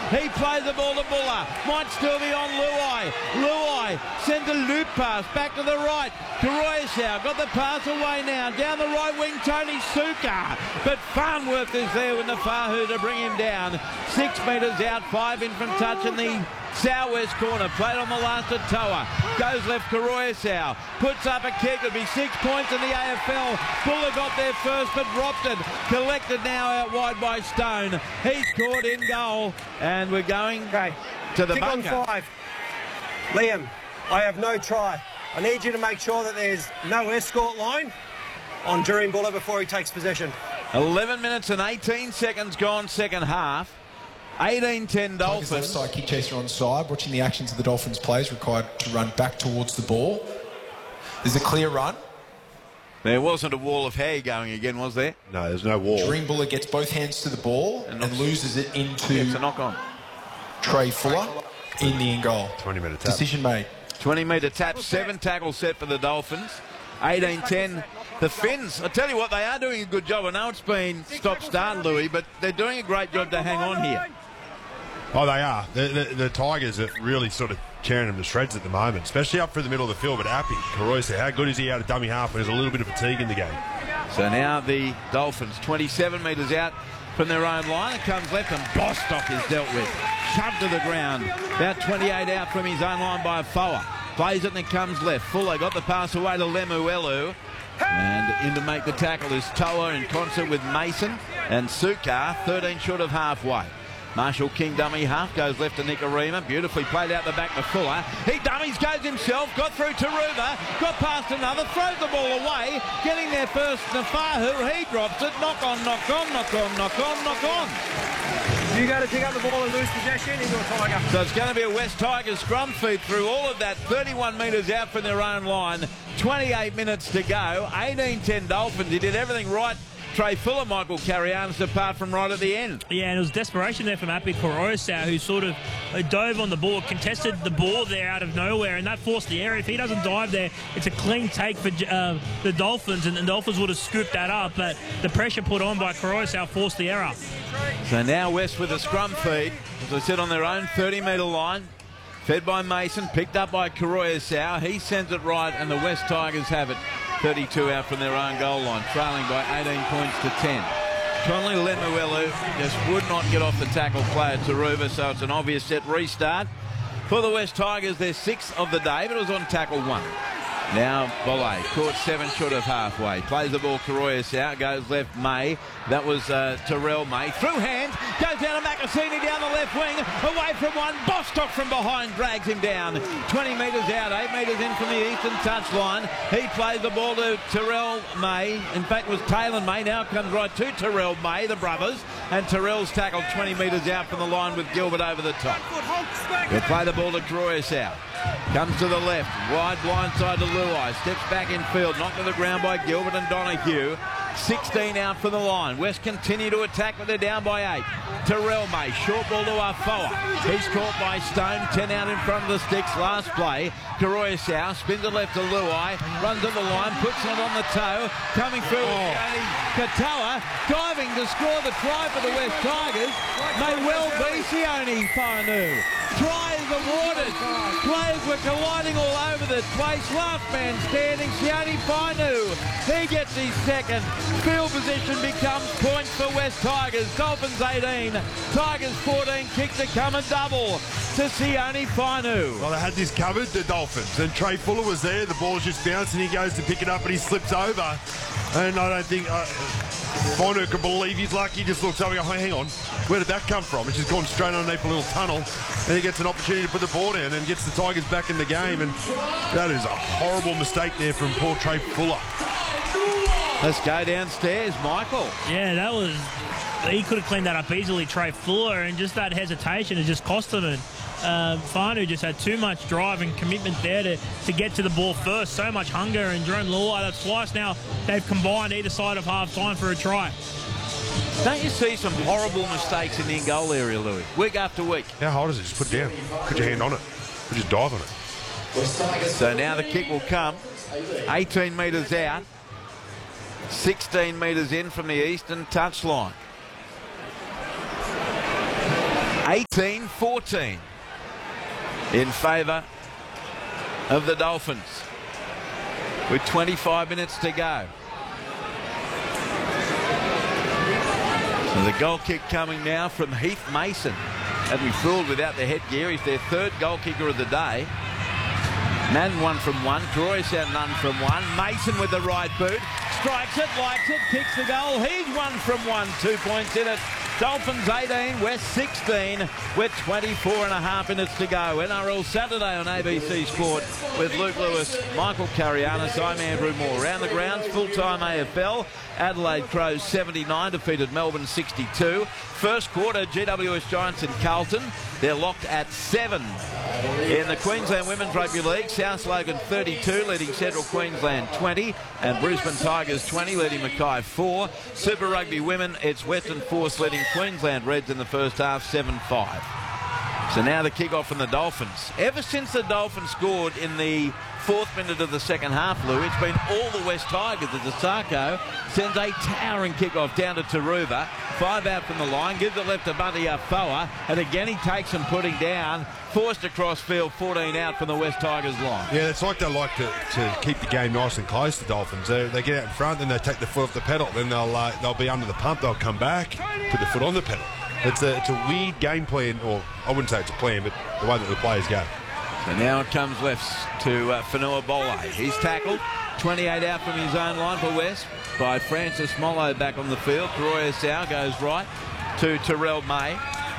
He plays the ball to Buller. Might still be on Luai. Luai sends a loop pass back to the right. Koroisau got the pass away now. Down the right wing, Tony Suka. But Farnworth is there with the Fahu to bring him down. 6 metres out, 5 in from touch in the southwest corner. Played on the last at Toa. Goes left, Koroisau. Puts up a kick. It'll be 6 points in the AFL. Buller got there first but dropped it. Collected now out wide by Stone. He's caught in goal. And we're going to the bunker. On 5. Liam, I have no try. I need you to make sure that there's no escort line on Jurien Buller before he takes possession. 11 minutes and 18 seconds gone second half. 18-10 Dolphins. Left side kick chaser on side. Watching the actions of the Dolphins players required to run back towards the ball. There's a clear run. There wasn't a wall of hair going again, was there? No, there's no wall. Jurien Buller gets both hands to the ball and loses it into it's a knock-on. Trey Fuller in the end goal. 20-metre tap. Decision made. 20-metre tap, 7 tackles set for the Dolphins. 18-10. The Finns, I tell you what, they are doing a good job. I know it's been stop-start, Louis, but they're doing a great job to hang on here. Oh, they are. The Tigers are really sort of tearing them to shreds at the moment, especially up through the middle of the field. But Appy, Koroisau, how good is he out of dummy half when there's a little bit of fatigue in the game? So now the Dolphins, 27 metres out from their own line. It comes left and Bostock is dealt with. Shoved to the ground. About 28 out from his own line by Foa. Plays it and it comes left. Fuller got the pass away to Lemuelu. And in to make the tackle is Toa in concert with Mason. And Suka, 13 short of halfway. Marshall King dummy half, goes left to Nicarima. Beautifully played out the back to Fuller. He dummies, goes himself, got through Taruva, got past another, throws the ball away. Getting there first, Nafahu, he drops it. Knock on, knock on, knock on, knock on, knock on. You go to pick up the ball and lose possession into a Tiger. So it's going to be a West Tigers scrum feed through all of that. 31 metres out from their own line. 28 minutes to go. 18-10 Dolphins. He did everything right. Trey Fuller, Michael Carianis, apart from right at the end. Yeah, and it was desperation there from Appy Koroisau, who sort of dove on the ball, contested the ball there out of nowhere, and that forced the error. If he doesn't dive there, it's a clean take for the Dolphins, and the Dolphins would have scooped that up, but the pressure put on by Koroisau forced the error. So now West with a scrum feed, as I said, on their own 30-metre line. Fed by Mason, picked up by Koroisau. He sends it right, and the West Tigers have it. 32 out from their own goal line, trailing by 18 points to 10. Conley Lemuelu just would not get off the tackle player Taruva, so it's an obvious set restart. For the West Tigers, they're 6th of the day, but it was on tackle 1. Now Bolle, caught 7 short of halfway. Plays the ball, Koroisau, goes left, May. That was Terrell May. Through hand, goes down to Makasini down the left wing. Away from one, Bostock from behind drags him down. 20 metres out, 8 metres in from the eastern touchline. He plays the ball to Terrell May. In fact, it was Taylor May. Now it comes right to Terrell May, the brothers. And Terrell's tackled 20 metres out from the line with Gilbert over the top. He'll play the ball to Koroisau. Comes to the left, wide blind side to Luai, steps back in field, knocked to the ground by Gilbert and Donahue. 16 out from the line. West continue to attack, but they're down by 8. Terrell May, short ball to Afoa. He's caught by Stone, 10 out in front of the sticks. Last play, Koroisau spins it left to Luai, runs to the line, puts it on the toe, coming through Katoa, diving to score the try for the West Tigers. May well be Sione Fainu. Try is awarded. Players were colliding all over the place. Last man standing, Sione Fainu. He gets his second. Field position becomes points for West Tigers. Dolphins 18, Tigers 14. Kick to come and double to Sione Fainu. Well, they had this covered, the Dolphins, and Trey Fuller was there. The ball's just bounced and he goes to pick it up and he slips over. And I don't think Fainu can believe his luck. He just looks over and goes, hang on, where did that come from? It's just gone straight underneath a little tunnel. And he gets an opportunity to put the ball down and gets the Tigers back in the game. And that is a horrible mistake there from poor Trey Fuller. Let's go downstairs, Michael. Yeah, that was... He could have cleaned that up easily, Trey Fuller, and just that hesitation has just cost him. And Fainu just had too much drive and commitment there to get to the ball first. So much hunger, and Jerome Luai, that's twice now they've combined either side of half-time for a try. Don't you see some horrible mistakes in the in-goal area, Louis? Week after week. How hard is it? Just put it down. Put your hand on it. Or just dive on it. So now the kick will come. 18 metres out. 16 metres in from the eastern touchline. 18-14 in favour of the Dolphins with 25 minutes to go. So the goal kick coming now from Heath Mason. Had me fooled without the headgear. He's their third goal kicker of the day. Madden 1 from 1. Croyes out none from 1. Mason with the right boot. Strikes it, likes it, kicks the goal. He's 1 from 1. 2 points in it. Dolphins 18, West 16 with 24 and a half minutes to go. NRL Saturday on ABC Sport with Luke Lewis, Michael Carianis. I'm Andrew Moore. Around the grounds, full-time AFL. Adelaide Crows 79 defeated Melbourne 62. First quarter, GWS Giants and Carlton. They're locked at 7. In the Queensland Women's Rugby League, South Logan 32 leading Central Queensland 20 and Brisbane Tigers 20 leading Mackay 4. Super Rugby Women, it's Western Force leading Queensland Reds in the first half 7-5. So now the kick-off from the Dolphins. Ever since the Dolphins scored in the 4th minute of the second half, Lou, it's been all the West Tigers as Asako sends a towering kick-off down to Taruva. 5 out from the line, gives it left to Bunty Afoa, and again he takes some putting down, forced across field, 14 out from the West Tigers line. Yeah, it's like they like to keep the game nice and close, the Dolphins. They get out in front, then they take the foot off the pedal, then they'll be under the pump, they'll come back, put the foot on the pedal. It's a weird game plan, or I wouldn't say it's a plan, but the way that the players go. So now it comes left to Whanua Bole. He's tackled, 28 out from his own line for West by Francis Mollo back on the field. Karoya Sau goes right to Terrell May.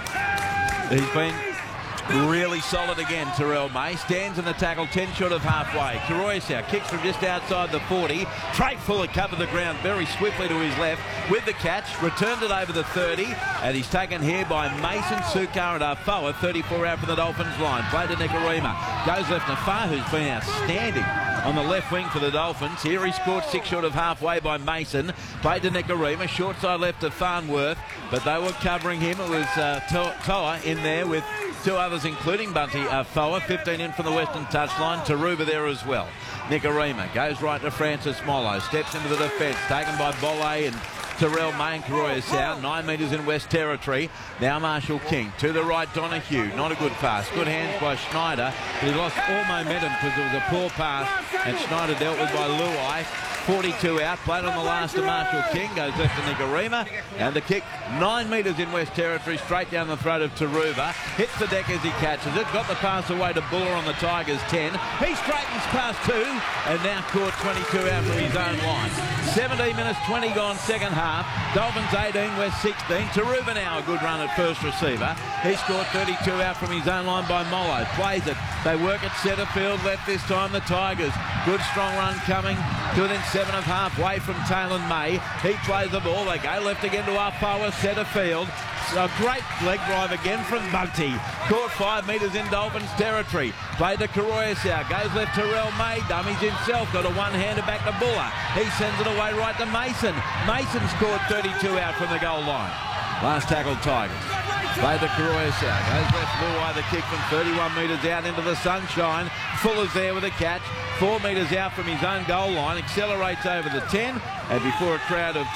He's been really solid again, Terrell May. Stands in the tackle, 10 short of halfway. Karoya Sau kicks from just outside the 40. Trey Fuller covered the ground very swiftly to his left with the catch. Returned it over the 30. And he's taken here by Mason, Sukar and Afoa. 34 out from the Dolphins line. Played to Nicarima. Goes left to Far, who's been outstanding on the left wing for the Dolphins. Here he scored 6 short of halfway by Mason. Played to Nicarima. Short side left to Farnworth. But they were covering him. It was Toa in there with 2 others, including Bunty Afoa. 15 in from the western touchline. Taruva there as well. Nicarima goes right to Francis Mollo. Steps into the defence. Taken by Bole and Terrell May and Karoya Sau. 9 metres in West Territory. Now Marshall King to the right, Donahue. Not a good pass. Good hands by Schneider. But he lost all momentum because it was a poor pass. And Schneider dealt with by Luai. 42 out, played on the last to Marshall King, goes left to Nicarima, and the kick 9 metres in West Territory, straight down the throat of Taruva, hits the deck as he catches it, got the pass away to Buller on the Tigers 10, he straightens past 2, and now caught 22 out from his own line. 17 minutes, 20 gone, second half, Dolphins 18, West 16, Taruva now a good run at first receiver, he scored 32 out from his own line by Mollo, plays it, they work at centre field, left this time the Tigers, good strong run coming to within 7 of halfway from Taylor May. He plays the ball. They go left again to Afoa, centre field. A great leg drive again from Bunty. Caught 5 metres in Dolphins territory. Played to Karoya Sau. Goes left to Terrell May. Dummies himself. Got a one-hander back to Buller. He sends it away right to Mason. Mason scored 32 out from the goal line. Last tackle Tigers. Played to Karoya Sau. Goes left Luai, the kick from 31 metres out into the sunshine. Fuller's there with a catch. 4 metres out from his own goal line. Accelerates over the 10. And before a crowd of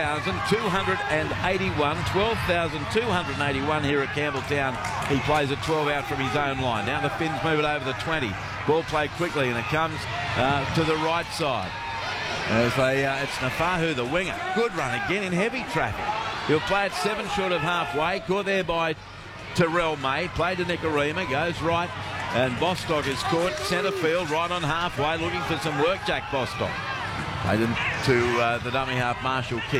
12,281. 12,281 here at Campbelltown. He plays at 12 out from his own line. Now the Finns move it over the 20. Ball played quickly and it comes to the right side. As it's Nafahu, the winger. Good run again in heavy traffic. He'll play it 7 short of halfway. Caught there by Terrell May. Played to Nicarima. Goes right. And Bostock is caught centre field right on halfway. Looking for some work, Jack Bostock. Played into the dummy half, Marshall King.